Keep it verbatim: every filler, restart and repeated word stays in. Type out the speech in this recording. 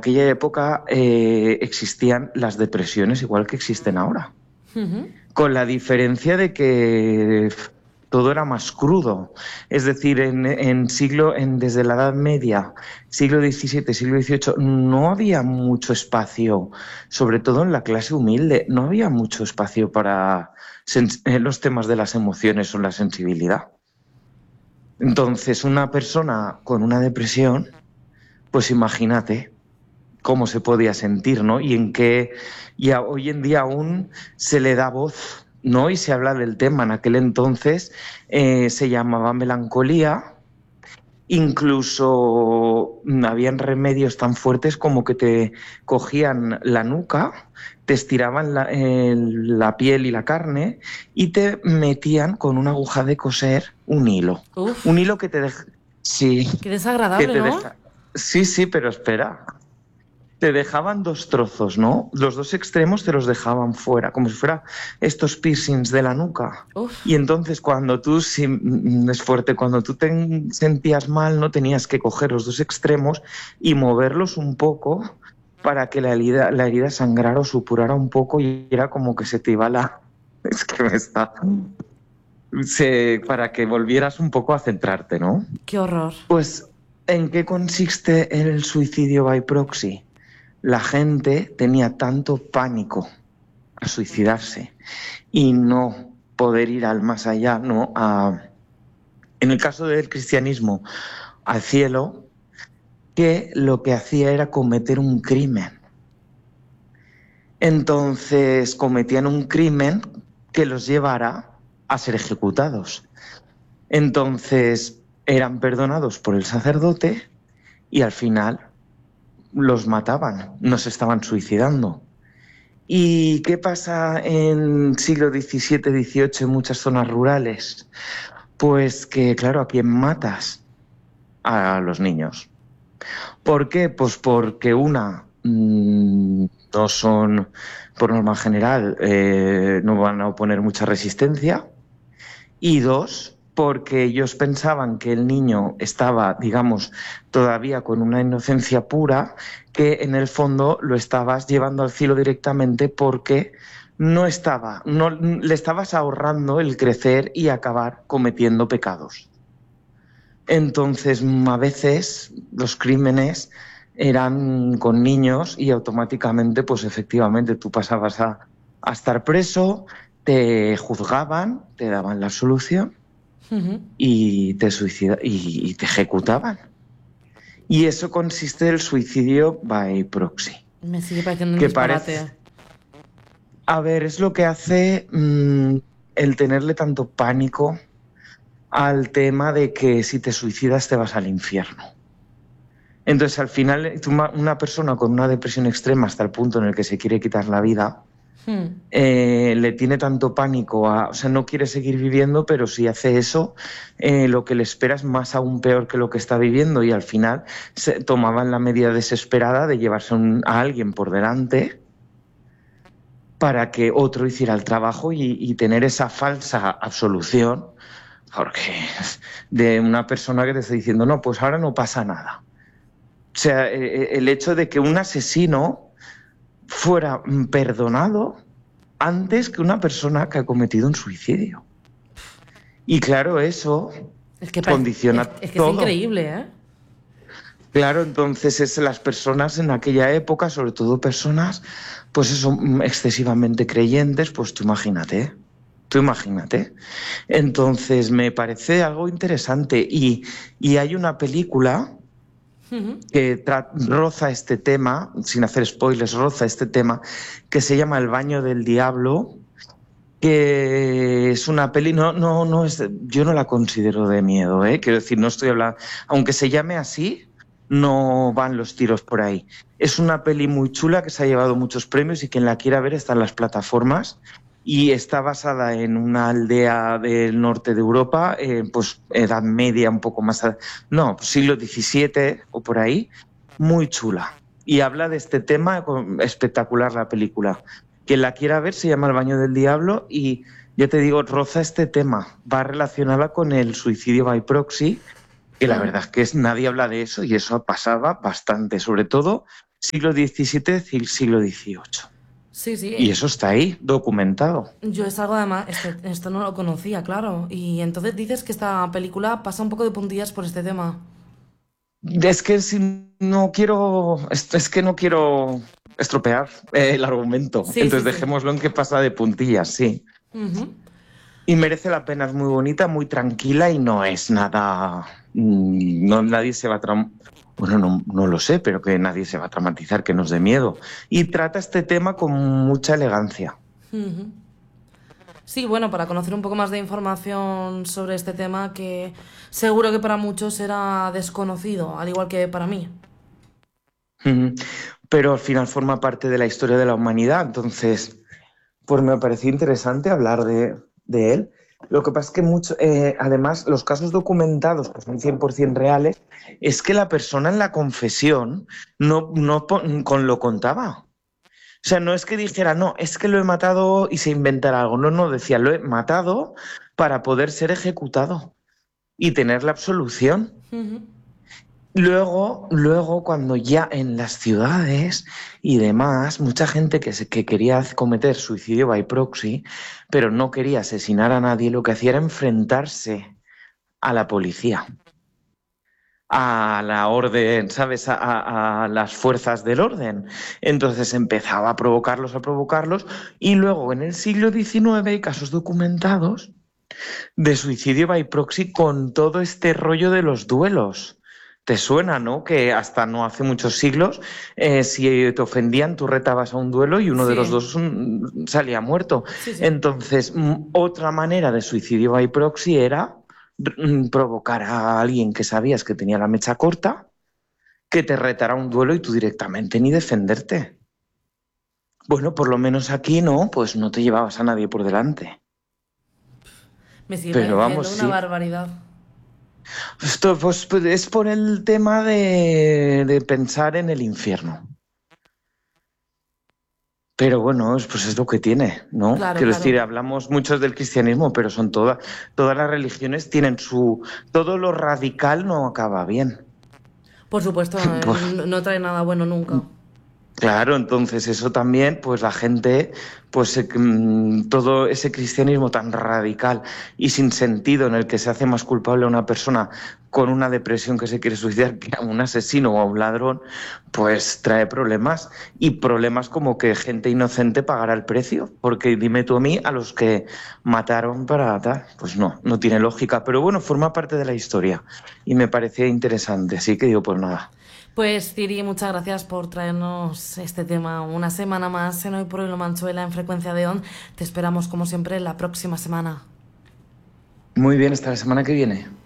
aquella época eh, existían las depresiones igual que existen ahora. Uh-huh. Con la diferencia de que todo era más crudo. Es decir, en, en siglo, en, desde la Edad Media, siglo diecisiete, siglo dieciocho, no había mucho espacio, sobre todo en la clase humilde, no había mucho espacio para sens- los temas de las emociones o la sensibilidad. Entonces, una persona con una depresión, pues imagínate cómo se podía sentir, ¿no? Y en qué, y a, hoy en día aún se le da voz, ¿no? Y se habla del tema. En aquel entonces eh, se llamaba melancolía. Incluso mm, habían remedios tan fuertes como que te cogían la nuca, te estiraban la, el- la piel y la carne y te metían con una aguja de coser un hilo. Uf, Un hilo que te deja... Sí, qué que desagradable, te ¿no? deja... Sí, sí, pero espera. Te dejaban dos trozos, ¿no? Los dos extremos te los dejaban fuera, como si fuera estos piercings de la nuca. Uf. Y entonces cuando tú, sí, mm, es fuerte, cuando tú te sentías mal, no tenías que coger los dos extremos y moverlos un poco para que la herida, la herida sangrara o supurara un poco y era como que se te iba la... Es que me está... Se... Para que volvieras un poco a centrarte, ¿no? Qué horror. Pues, ¿en qué consiste el suicidio by proxy? La gente tenía tanto pánico a suicidarse y no poder ir al más allá, ¿no? A, en el caso del cristianismo, al cielo, que lo que hacía era cometer un crimen. Entonces cometían un crimen que los llevara a ser ejecutados. Entonces eran perdonados por el sacerdote y al final los mataban, no se estaban suicidando. ¿Y qué pasa en siglo diecisiete, dieciocho en muchas zonas rurales? Pues que, claro, ¿a quién matas? A los niños. ¿Por qué? Pues porque una, mmm, no son, por norma general, eh, no van a oponer mucha resistencia. Y dos, porque ellos pensaban que el niño estaba, digamos, todavía con una inocencia pura, que en el fondo lo estabas llevando al cielo directamente porque no estaba, no le estabas ahorrando el crecer y acabar cometiendo pecados. Entonces, a veces los crímenes eran con niños y automáticamente, pues efectivamente, tú pasabas a, a estar preso, te juzgaban, te daban la solución Uh-huh. y te suicida y, y te ejecutaban. Y eso consiste en el suicidio by proxy. Me sigue pareciendo un Que disparate. parece, a ver, es lo que hace mmm, el tenerle tanto pánico al tema de que si te suicidas te vas al infierno. Entonces, al final, una persona con una depresión extrema hasta el punto en el que se quiere quitar la vida, Hmm. eh, le tiene tanto pánico, a, o sea, no quiere seguir viviendo, pero si hace eso, eh, lo que le espera es más aún peor que lo que está viviendo y al final se tomaban la medida desesperada de llevarse un, a alguien por delante para que otro hiciera el trabajo y, y tener esa falsa absolución, porque de una persona que te está diciendo, no, pues ahora no pasa nada. O sea, eh, el hecho de que un asesino fuera perdonado antes que una persona que ha cometido un suicidio. Y claro, eso Es que parece, condiciona es, es que todo. es increíble, ¿eh? Claro, entonces es las personas en aquella época, sobre todo personas, pues eso, excesivamente creyentes, pues tú imagínate, tú imagínate. Entonces me parece algo interesante y, y hay una película Uh-huh. que tra- roza este tema, sin hacer spoilers, roza este tema, que se llama El baño del diablo, que es una peli, no, no, no es, yo no la considero de miedo, ¿eh? Quiero decir, no estoy hablando, aunque se llame así, no van los tiros por ahí. Es una peli muy chula que se ha llevado muchos premios y quien la quiera ver está en las plataformas y está basada en una aldea del norte de Europa, eh, pues edad media, un poco más, a, no, siglo diecisiete o por ahí, muy chula. Y habla de este tema, espectacular la película. Quien la quiera ver se llama El baño del diablo y ya te digo, roza este tema, va relacionada con el suicidio by proxy, que la verdad es que es, nadie habla de eso y eso pasaba bastante, sobre todo siglo diecisiete, si- siglo dieciocho. Sí, sí. Y eso está ahí, documentado. Yo es algo además, este- esto no lo conocía, claro. Y entonces dices que esta película pasa un poco de puntillas por este tema. Es que si no quiero, es, es que no quiero estropear eh, el argumento. Sí, Entonces sí, sí. dejémoslo en que pasa de puntillas, sí. Ujú. Y merece la pena, es muy bonita, muy tranquila y no es nada. mm, No, nadie se va a traum- Bueno, no, no lo sé, pero que nadie se va a traumatizar, que nos dé miedo. Y trata este tema con mucha elegancia. Ujú. Sí, bueno, para conocer un poco más de información sobre este tema que seguro que para muchos era desconocido, al igual que para mí. Ujú. Pero al final forma parte de la historia de la humanidad, entonces, pues me pareció interesante hablar de, de él. Lo que pasa es que mucho, eh, además los casos documentados, que son cien por ciento reales, es que la persona en la confesión no, no po- con lo contaba. O sea, no es que dijera, no, es que lo he matado y se inventara algo. No, no, decía, lo he matado para poder ser ejecutado y tener la absolución. Ujú. Luego, luego, cuando ya en las ciudades y demás, mucha gente que, se, que quería cometer suicidio by proxy, pero no quería asesinar a nadie, lo que hacía era enfrentarse a la policía, a la orden, ¿sabes? A, a- a las fuerzas del orden. Entonces empezaba a provocarlos, a provocarlos, y luego en el siglo diecinueve hay casos documentados de suicidio by proxy con todo este rollo de los duelos. ¿Te suena, no? Que hasta no hace muchos siglos, eh, si te ofendían, tú retabas a un duelo y uno de los Sí, dos mm, salía muerto. sí, sí. Entonces, mm, otra manera de suicidio by proxy era mm, provocar a alguien que sabías que tenía la mecha corta, que te retara un duelo y tú directamente ni defenderte. Bueno, por lo menos aquí no, pues no te llevabas a nadie por delante. Me sigue Pero vamos, pareciendo una sí. barbaridad. Esto pues, pues, es por el tema de, de pensar en el infierno. Pero bueno, es- pues es lo que tiene, ¿no? Claro, Quiero claro. decir, hablamos muchos del cristianismo, pero son todas, todas las religiones tienen su... Todo lo radical no acaba bien. Por supuesto, eh, Pues, no no trae nada bueno nunca. claro, entonces eso también, pues la gente, pues eh, mm, todo ese cristianismo tan radical y sin sentido en el que se hace más culpable a una persona con una depresión que se quiere suicidar que a un asesino o a un ladrón, pues trae problemas y problemas como que gente inocente pagará el precio, porque dime tú a mí, a los que mataron para tal, pues no, no tiene lógica, pero bueno, forma parte de la historia y me parecía interesante, así que digo, pues nada. Pues Ciri, muchas gracias por traernos este tema una semana más en Hoy por Hoy Lo Manchuela en Frecuencia de On. Te esperamos como siempre la próxima semana. Muy bien, hasta la semana que viene.